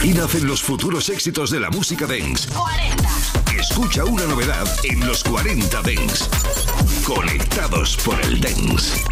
Aquí nacen los futuros éxitos de la música dance. 40. Escucha una novedad en los 40 Dance. Conectados por el dance.